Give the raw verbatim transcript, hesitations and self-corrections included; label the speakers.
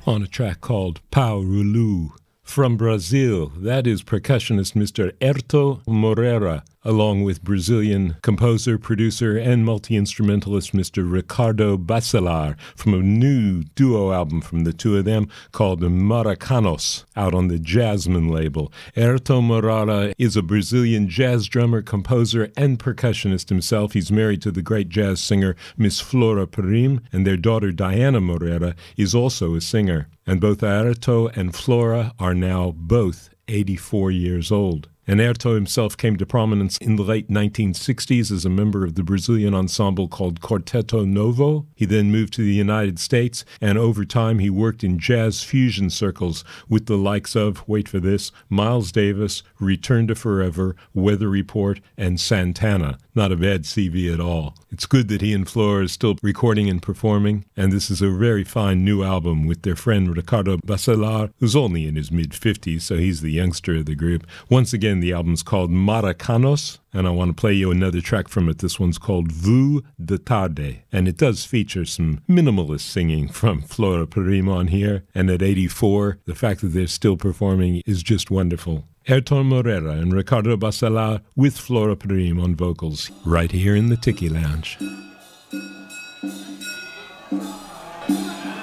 Speaker 1: on a track called Pau Rulu. From Brazil, that is percussionist Mister Herto Moreira, along with Brazilian composer, producer, and multi-instrumentalist Mister Ricardo Bacelar, from a new duo album from the two of them called Maracanos, out on the Jasmine label. Herto Moreira is a Brazilian jazz drummer, composer, and percussionist himself. He's married to the great jazz singer Miss Flora Purim, and their daughter Diana Moreira is also a singer. And both Herto and Flora are now both eighty-four years old. And Herto himself came to prominence in the late nineteen sixties as a member of the Brazilian ensemble called Quarteto Novo. He then moved to the United States, and over time he worked in jazz fusion circles with the likes of, wait for this, Miles Davis, Return to Forever, Weather Report, and Santana. Not a bad C V at all. It's good that he and Flora are still recording and performing, and this is a very fine new album with their friend Ricardo Bacelar, who's only in his mid-fifties, so he's the youngster of the group. Once again, the album's called Maracanos, and I want to play you another track from it. This one's called Vu de Tarde, and it does feature some minimalist singing from Flora Purim on here, and at eighty-four, the fact that they're still performing is just wonderful. Herto Moreira and Ricardo Bacelar with Flora Purim on vocals, right here in the Tiki Lounge.